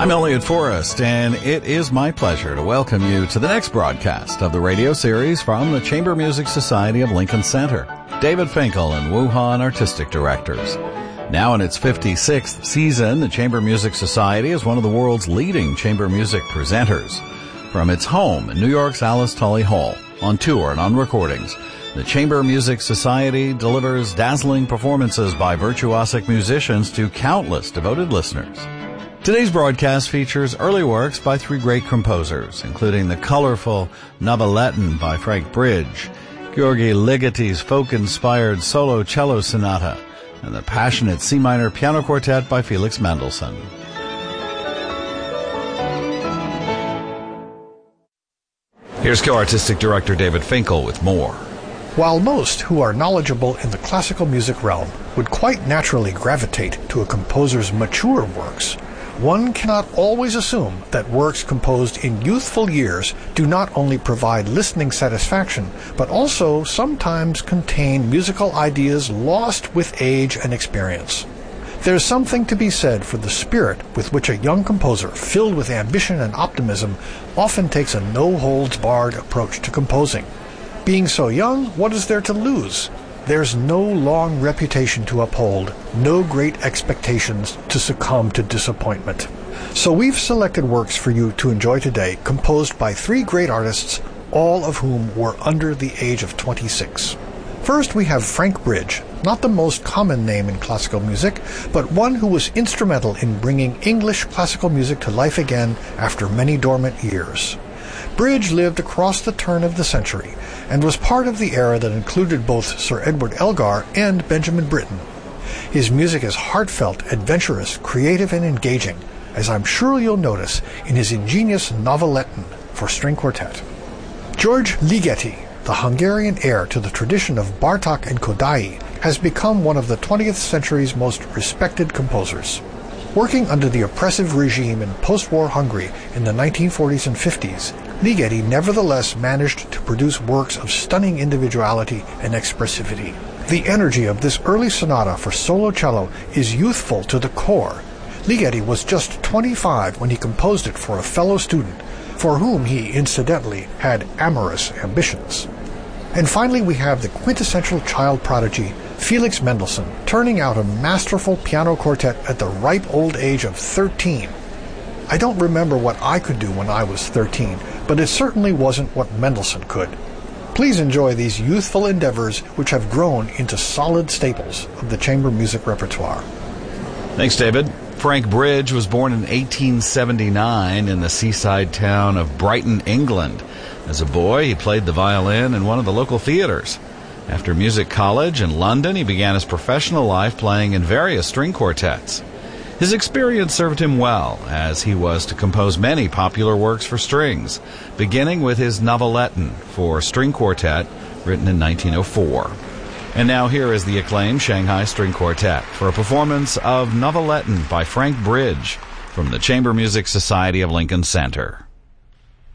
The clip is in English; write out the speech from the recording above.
I'm Elliot Forrest, and it is my pleasure to welcome you to the next broadcast of the radio series from the Chamber Music Society of Lincoln Center. David Finkel and Wu Han, artistic directors. Now in its 56th season, the Chamber Music Society is one of the world's leading chamber music presenters. From its home in New York's Alice Tully Hall, on tour and on recordings, the Chamber Music Society delivers dazzling performances by virtuosic musicians to countless devoted listeners. Today's broadcast features early works by three great composers, including the colorful Novelletten by Frank Bridge, György Ligety's folk-inspired solo cello sonata, and the passionate C minor piano quartet by Felix Mendelssohn. Here's co-artistic director David Finkel with more. While most who are knowledgeable in the classical music realm would quite naturally gravitate to a composer's mature works, one cannot always assume that works composed in youthful years do not only provide listening satisfaction, but also sometimes contain musical ideas lost with age and experience. There's something to be said for the spirit with which a young composer, filled with ambition and optimism, often takes a no-holds-barred approach to composing. Being so young, what is there to lose? There's no long reputation to uphold, no great expectations to succumb to disappointment. So we've selected works for you to enjoy today, composed by three great artists, all of whom were under the age of 26. First, we have Frank Bridge, not the most common name in classical music, but one who was instrumental in bringing English classical music to life again after many dormant years. Bridge lived across the turn of the century and was part of the era that included both Sir Edward Elgar and Benjamin Britten. His music is heartfelt, adventurous, creative, and engaging, as I'm sure you'll notice in his ingenious Novelletten for string quartet. György Ligeti, the Hungarian heir to the tradition of Bartók and Kodály, has become one of the 20th century's most respected composers. Working under the oppressive regime in post-war Hungary in the 1940s and 50s, Ligeti nevertheless managed to produce works of stunning individuality and expressivity. The energy of this early sonata for solo cello is youthful to the core. Ligeti was just 25 when he composed it for a fellow student, for whom he incidentally had amorous ambitions. And finally we have the quintessential child prodigy, Felix Mendelssohn, turning out a masterful piano quartet at the ripe old age of 13. I don't remember what I could do when I was 13, but it certainly wasn't what Mendelssohn could. Please enjoy these youthful endeavors which have grown into solid staples of the chamber music repertoire. Thanks, David. Frank Bridge was born in 1879 in the seaside town of Brighton, England. As a boy, he played the violin in one of the local theaters. After music college in London, he began his professional life playing in various string quartets. His experience served him well, as he was to compose many popular works for strings, beginning with his Novelletten for string quartet, written in 1904. And now here is the acclaimed Shanghai String Quartet for a performance of Novelletten by Frank Bridge from the Chamber Music Society of Lincoln Center.